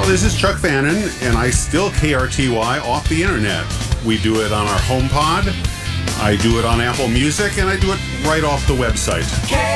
This is Chuck Fannin, and I still KRTY off the internet. We do it on our HomePod, I do it on Apple Music, and I do it right off the website.